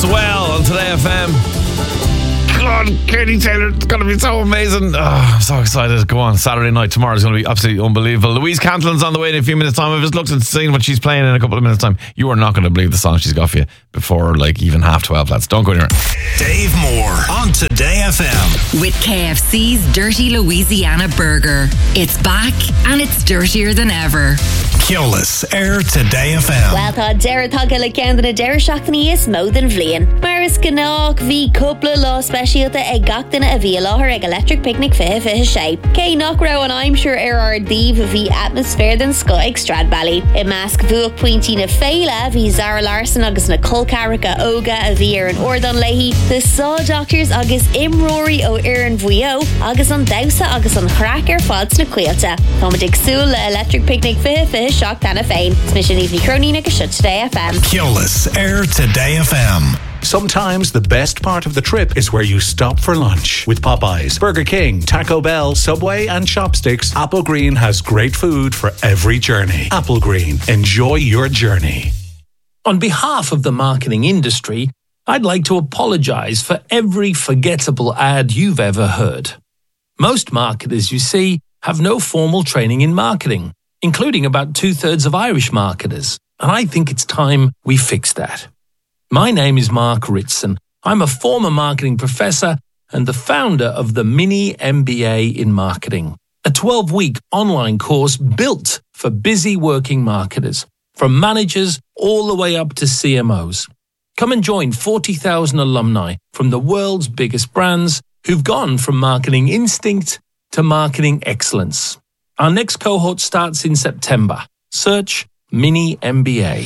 Swell on Today FM. God, Katie Taylor, it's going to be so amazing. I'm so excited. Go on, Saturday night. Tomorrow's going to be absolutely unbelievable. Louise Cantlin's on the way in a few minutes' time. I've just looked and seen what she's playing in a couple of minutes' time. You are not going to believe the song she's got for you before even 12:30, lads. Don't go anywhere. Dave Moore on Today FM. With KFC's Dirty Louisiana Burger. It's back and it's dirtier than ever. Keolis, Air Today FM. Well, tá deir tága le cean na deir seachtaí is mó den bhliain. Mar is gnách bhí cúpla lá speisialta ag gachtainna a bhí láthair ag Electric Picnic fiche shape. Cé nach raibh an aimsir ar díomh a bhí atmosphere den scoth ag Stradbally. I measc bhuach pointí na féile bhí Zara Larson agus na Colcaracha óga a bhí ar an Ordan Leahy. The Saw Doctors agus Imrory ó Iran Bhuio agus an Dausa agus an Chrac ar fads na Cuilta. Táid ag súil le Electric Picnic fiche shocked Anna Fain. Smission Evening Cronina Today FM. Keolis, Air Today FM. Sometimes the best part of the trip is where you stop for lunch. With Popeyes, Burger King, Taco Bell, Subway and Chopsticks, Apple Green has great food for every journey. Apple Green. Enjoy your journey. On behalf of the marketing industry, I'd like to apologise for every forgettable ad you've ever heard. Most marketers, you see, have no formal training in marketing, including about 2/3 of Irish marketers. And I think it's time we fix that. My name is Mark Ritson. I'm a former marketing professor and the founder of the Mini MBA in Marketing, a 12-week online course built for busy working marketers, from managers all the way up to CMOs. Come and join 40,000 alumni from the world's biggest brands who've gone from marketing instinct to marketing excellence. Our next cohort starts in September. Search Mini MBA.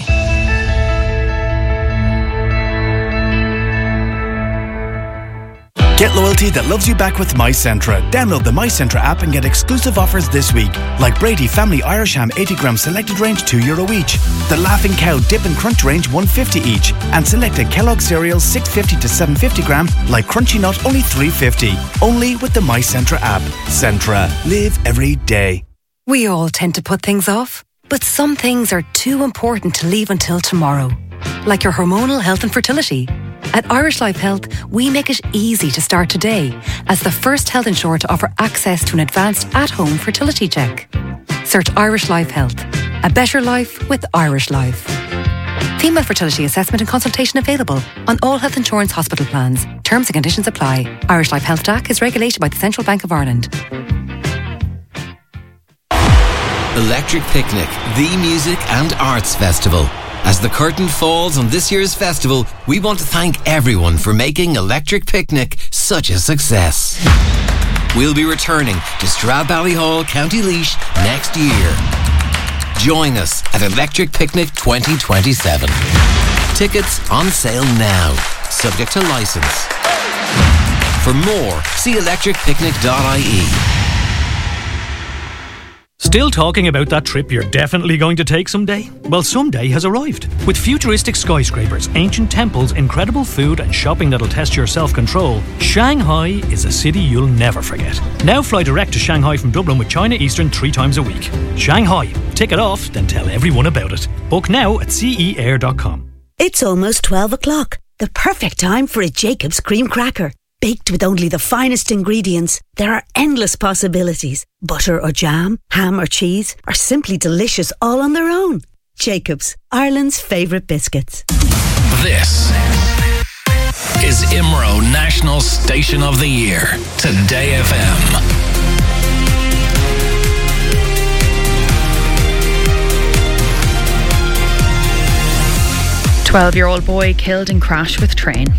Get loyalty that loves you back with MyCentra. Download the MyCentra app and get exclusive offers this week, like Brady Family Irish Ham 80-gram selected range €2 each, the Laughing Cow Dip and Crunch range $1.50 each, and selected Kellogg cereals $6.50 to $7.50 gram, like Crunchy Nut only $3.50. Only with the MyCentra app. Centra. Live every day. We all tend to put things off, but some things are too important to leave until tomorrow, like your hormonal health and fertility. At Irish Life Health, we make it easy to start today as the first health insurer to offer access to an advanced at-home fertility check. Search Irish Life Health. A better life with Irish Life. Female fertility assessment and consultation available on all health insurance hospital plans. Terms and conditions apply. Irish Life Health DAC is regulated by the Central Bank of Ireland. Electric Picnic, the music and arts festival. As the curtain falls on this year's festival, we want to thank everyone for making Electric Picnic such a success. We'll be returning to Stradbally Hall, County Laois next year. Join us at Electric Picnic 2027. Tickets on sale now, subject to licence. For more, see electricpicnic.ie. Still talking about that trip you're definitely going to take someday? Well, someday has arrived. With futuristic skyscrapers, ancient temples, incredible food and shopping that'll test your self-control, Shanghai is a city you'll never forget. Now fly direct to Shanghai from Dublin with China Eastern 3 times a week. Shanghai. Tick it off, then tell everyone about it. Book now at ceair.com. It's almost 12 o'clock. The perfect time for a Jacob's cream cracker. Baked with only the finest ingredients, there are endless possibilities. Butter or jam, ham or cheese, or simply delicious all on their own. Jacob's, Ireland's favourite biscuits. This is IMRO National Station of the Year. Today FM. 12-year-old boy killed in crash with train.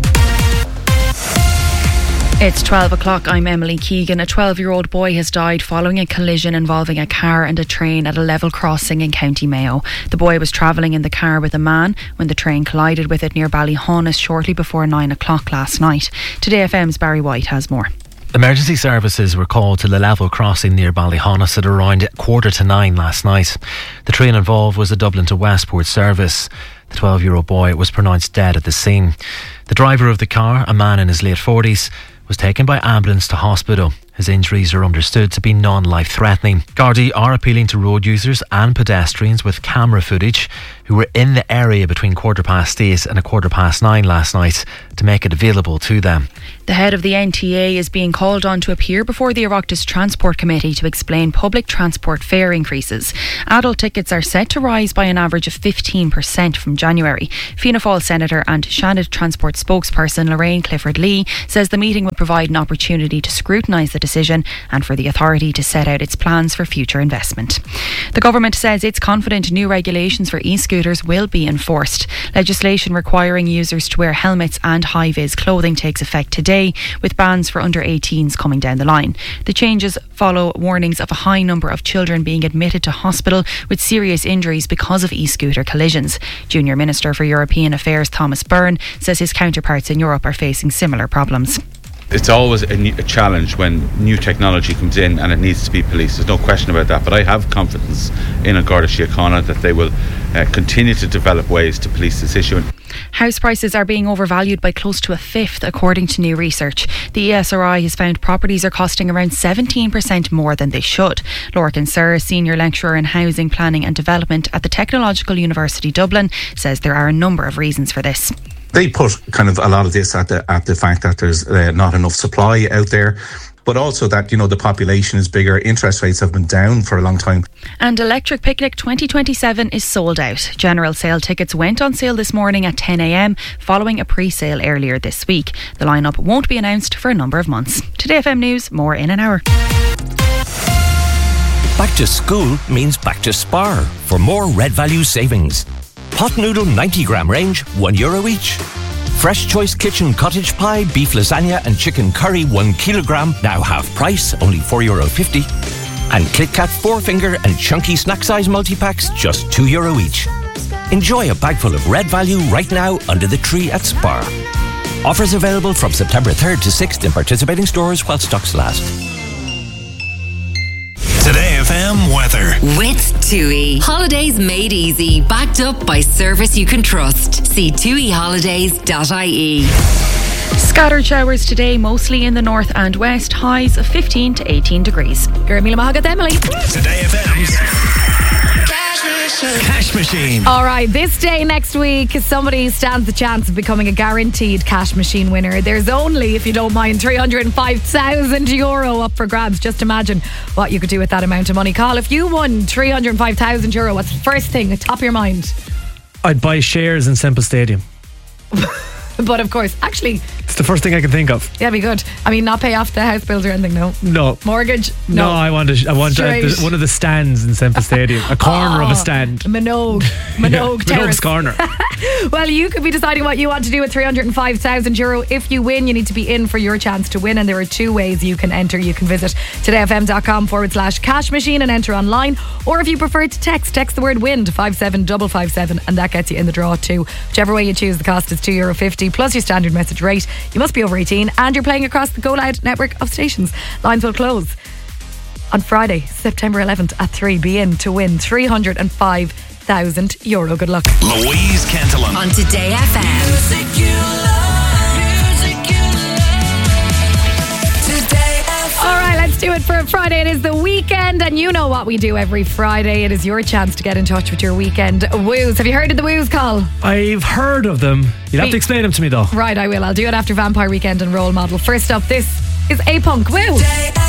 It's 12 o'clock. I'm Emily Keegan. A 12-year-old boy has died following a collision involving a car and a train at a level crossing in County Mayo. The boy was travelling in the car with a man when the train collided with it near Ballyhonus shortly before 9 o'clock last night. Today FM's Barry White has more. Emergency services were called to the level crossing near Ballyhonus at around 9:15 last night. The train involved was a Dublin to Westport service. The 12-year-old boy was pronounced dead at the scene. The driver of the car, a man in his late 40s, was taken by ambulance to hospital. His injuries are understood to be non-life-threatening. Gardaí are appealing to road users and pedestrians with camera footage who were in the area between 8:15 and 9:15 last night to make it available to them. The head of the NTA is being called on to appear before the Oireachtas Transport Committee to explain public transport fare increases. Adult tickets are set to rise by an average of 15% from January. Fianna Fáil Senator and Shannon Transport spokesperson Lorraine Clifford-Lee says the meeting will provide an opportunity to scrutinise the decision and for the authority to set out its plans for future investment. The government says it's confident new regulations for e-scooters will be enforced. Legislation requiring users to wear helmets and high-vis clothing takes effect today, with bans for under 18s coming down the line. The changes follow warnings of a high number of children being admitted to hospital with serious injuries because of e-scooter collisions. Junior Minister for European Affairs Thomas Byrne says his counterparts in Europe are facing similar problems. It's always a challenge when new technology comes in and it needs to be policed. There's no question about that. But I have confidence in Garda Síochána that they will continue to develop ways to police this issue. House prices are being overvalued by close to a fifth, according to new research. The ESRI has found properties are costing around 17% more than they should. Lorcan Sir, Senior Lecturer in Housing, Planning and Development at the Technological University Dublin, says there are a number of reasons for this. They put kind of a lot of this at the fact that there's not enough supply out there, but also that, you know, the population is bigger. Interest rates have been down for a long time. And Electric Picnic 2027 is sold out. General sale tickets went on sale this morning at 10 a.m, following a pre-sale earlier this week. The lineup won't be announced for a number of months. Today FM News, more in an hour. Back to school means back to Spar for more Red Value savings. Pot noodle 90 gram range, €1 each. Fresh Choice Kitchen cottage pie, beef lasagna and chicken curry 1 kilogram, now half price, only €4.50. And KitKat 4-finger and chunky snack size multi-packs, just €2 each. Enjoy a bag full of Red Value right now under the tree at Spar. Offers available from September 3rd to 6th in participating stores while stocks last. Today FM weather. With TUI. Holidays made easy. Backed up by service you can trust. See tuiholidays.ie. Scattered showers today, mostly in the north and west. Highs of 15 to 18 degrees. Gurmila Mahagat Emily. Today FM's Cash Machine. All right, this day next week, somebody stands the chance of becoming a guaranteed Cash Machine winner. There's only, if you don't mind, €305,000 up for grabs. Just imagine what you could do with that amount of money. Carl, if you won €305,000, what's the first thing at the top of your mind? I'd buy shares in Semple Stadium. But of course, actually, it's the first thing I can think of. Yeah, be good. I mean, not pay off the house bills or anything. No. Mortgage. No, I want one of the stands in Semple Stadium, a corner of a stand. Minogue Minogue's corner. Well, you could be deciding what you want to do with €305,000. If you win, you need to be in for your chance to win, and there are two ways you can enter. You can visit todayfm.com/cash machine and enter online, or if you prefer to text the word win to 57557, and that gets you in the draw too. Whichever way you choose, the cost is €2.50 plus your standard message rate. You must be over 18 and you're playing across the Go Loud network of stations. Lines will close on Friday, September 11th at 3. Be in to win €305,000. Good luck. Louise Cantillon on Today FM. Music you love. All right, let's do it for a Friday. It is the weekend, and you know what we do every Friday. It is your chance to get in touch with your weekend woos. Have you heard of the woos, Carl? I've heard of them. You'll have to explain them to me, though. Right, I will. I'll do it after Vampire Weekend and Role Model. First up, this is A-Punk. Woo!